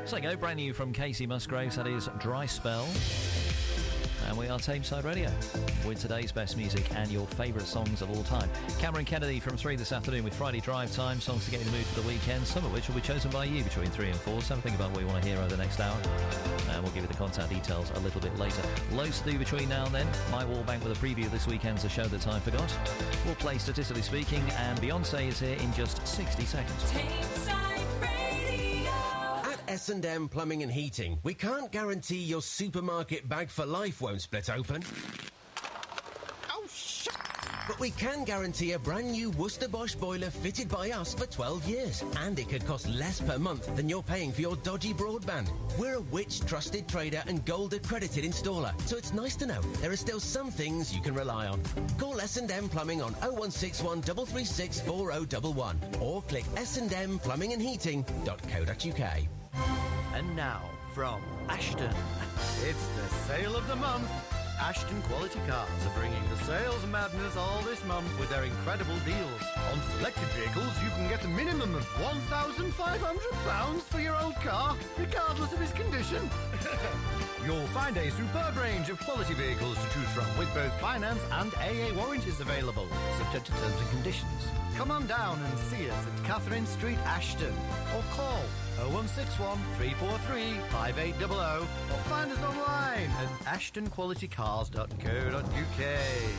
So go, brand new from Casey Musgraves, that is Dry Spell. And we are Tameside Radio with today's best music and your favourite songs of all time. Cameron Kennedy from 3 this afternoon with Friday Drive Time, songs to get in the mood for the weekend, some of which will be chosen by you between 3 and 4. So think about what you want to hear over the next hour. And we'll give you the contact details a little bit later. Loads to do between now and then. Mike Wallbank with a preview of this weekend's A Show That I Forgot. We'll play Statistically Speaking, and Beyonce is here in just 60 seconds. Tameside Radio. At S&M Plumbing and Heating, we can't guarantee your supermarket bag for life won't split open. Oh, shit! But we can guarantee a brand new Worcester Bosch boiler fitted by us for 12 years. And it could cost less per month than you're paying for your dodgy broadband. We're a Which trusted trader and gold accredited installer, so it's nice to know there are still some things you can rely on. Call S&M Plumbing on 0161 336 4011 or click sndmplumbingandheating.co.uk. And now, from Ashton, it's the sale of the month. Ashton Quality Cars are bringing the sales madness all this month with their incredible deals. On selected vehicles, you can get a minimum of £1,500 for your old car, regardless of its condition. You'll find a superb range of quality vehicles to choose from, with both finance and AA warranties available, subject to terms and conditions. Come on down and see us at Catherine Street, Ashton, or call 0161 343 5800 or find us online at ashtonqualitycars.co.uk.